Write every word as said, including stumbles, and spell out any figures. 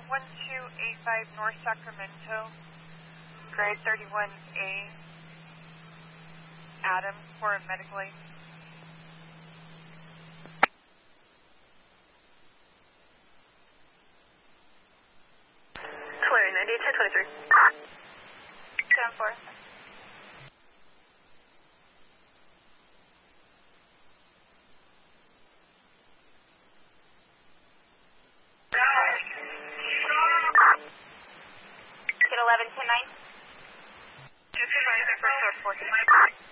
one two eight five North Sacramento, grade thirty-one A, Adam, for a medical aid. Tulare ninety, ten twenty-three. ten four. Get eleven, ten nine. Supervisor for short forty.